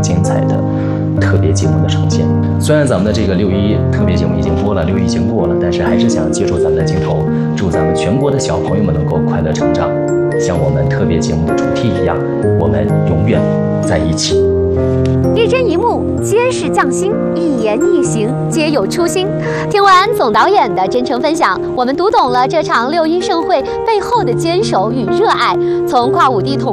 精彩的特别节目的呈现。虽然咱们的这个6·1特别节目已经播了，6·1已经过了，但是还是想借助咱们的镜头，祝咱们全国的小朋友们能够快乐成长，像我们特别节目的主题一样，我们永远在一起。 一针一幕，皆是匠心；一言一行，皆有初心。听完总导演的真诚分享，我们读懂了这场6·1盛会背后的坚守与热爱，从跨5D统